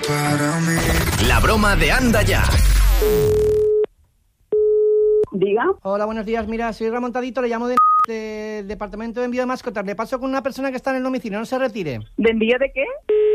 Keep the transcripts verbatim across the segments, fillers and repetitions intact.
para mí. La broma de Anda Ya. Diga. Hola, buenos días. Mira, soy Ramontadito, le llamo de... del departamento de envío de mascotas. Le paso con una persona que está en el domicilio, no se retire. ¿De envío de qué?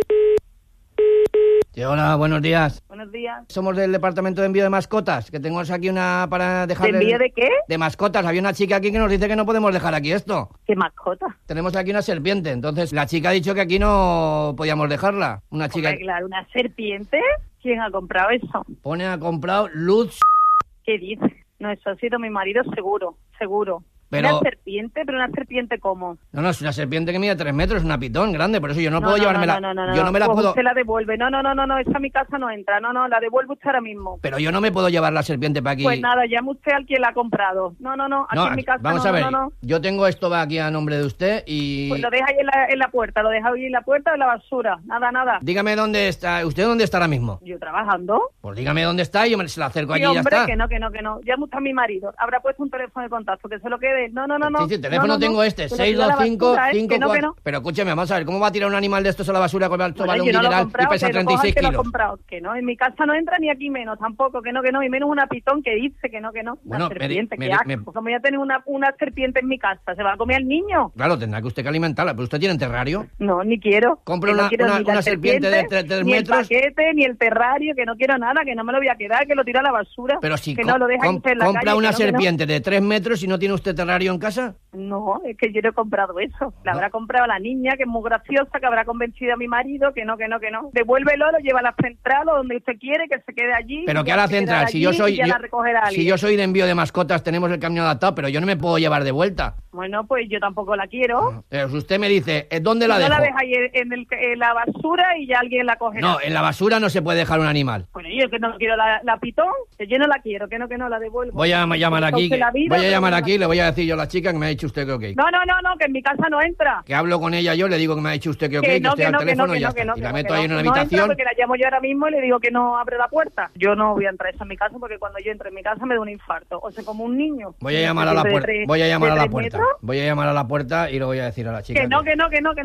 Sí, hola, buenos días. Buenos días. Somos del departamento de envío de mascotas, que tenemos aquí una para ¿De dejarle... envío de qué? De mascotas. Había una chica aquí que nos dice que no podemos dejar aquí esto. ¿Qué mascota? Tenemos aquí una serpiente, entonces la chica ha dicho que aquí no podíamos dejarla. Una chica... Hombre, claro, ¿una serpiente? ¿Quién ha comprado eso? Pone, ha comprado luz... ¿Qué dice? No, eso ha sido mi marido seguro, seguro. Pero... ¿Una serpiente? ¿Pero una serpiente cómo? No, no, es una serpiente que mide tres metros, una pitón grande, por eso yo no, No, puedo no, llevármela. no, no, no, yo no me la pues puedo... usted la devuelve. No, no, no, no, no, esa a mi casa no entra. No, no, la devuelve usted ahora mismo. Pero yo no me puedo llevar la serpiente para aquí. Pues nada, llame usted al quien la ha comprado. No, no, no, aquí No, en mi casa vamos no, a ver, no, no, no. yo tengo esto va aquí a nombre de usted y... Pues lo deja ahí en la, en la puerta, lo deja ahí en la puerta de la basura. Nada, nada. Dígame dónde está, ¿usted dónde está ahora mismo? Yo trabajando. Pues dígame dónde está y yo me se la acerco Sí, allí y ya hombre, está. que no, que no, que no. Llame usted a mi marido. Habrá puesto un teléfono de contacto, que se lo quede. No, no, no, no. Sí, sí, el teléfono No, no, tengo no. este, Que lo seis tire a dos la cinco basura, ¿eh? cinco Que no, que cuatro... no. Pero escúcheme, vamos a ver, ¿cómo va a tirar un animal de estos a la basura con Bueno, vale un yo no lo he dineral y comprado, pesa que lo treinta y coja el seis que lo ha kilos? comprado. Que no, en mi casa no entra ni aquí menos tampoco, que no, que no, y menos una pitón que dice que no, que no. Bueno, Una me di- serpiente, me qué di- asco. me- Como voy a tener una, una serpiente en mi casa, ¿se va a comer al niño? Claro, tendrá que usted que alimentarla, pero usted tiene terrario. No, ni quiero. Compre Que no una- quiero una- ni la una serpiente de tres- tres ni metros. el paquete, ni el terrario, que no quiero nada, que no me lo voy a quedar, que lo tiro a la basura. Pero si que com- no lo deja com- usted en la compra calle, una que no, que no. serpiente de tres metros y no tiene usted terrario en casa. No, es que yo no he comprado eso. La No. habrá comprado la niña, que es muy graciosa, que habrá convencido a mi marido, que no, que no, que no. Devuélvelo, lo lleva a la central o donde usted quiere, que se quede allí. Pero y que ya a la se quedará central, si allí yo soy y ya yo- la recogerá si alguien. yo soy de envío de mascotas, tenemos el camión adaptado, pero yo no me puedo llevar de vuelta. Bueno, pues yo tampoco la quiero. Pero si usted me dice, ¿eh, ¿dónde la no dejo? la deja ahí en, el- en la basura y ya alguien la cogerá. No, en la basura no se puede dejar un animal. Bueno, yo que no quiero la, la pitón, que yo no la quiero, que no, que no la devuelvo. Voy a llamar aquí, Entonces, la vida, voy a pero llamar no- aquí y le voy a decir yo a la chica que me ha dicho usted que ok. No, no, no, no, que en mi casa no entra. Que hablo con ella yo, le digo que me ha dicho usted que ok, Que que, no, estoy que al no, que no, teléfono que y ya no, que está. no, Y que la no, meto que ahí en no. una No entra habitación. porque la llamo yo ahora mismo y le digo que no abre la puerta. Yo no voy a entrar a esa en mi casa porque cuando yo entro en mi casa me da un infarto. O sea, como un niño. Voy a llamar a la De puerta. tres- Voy a llamar de a la tres puerta. metros. Voy a llamar a la puerta y le voy a decir a la chica. Que no, que no, que no, que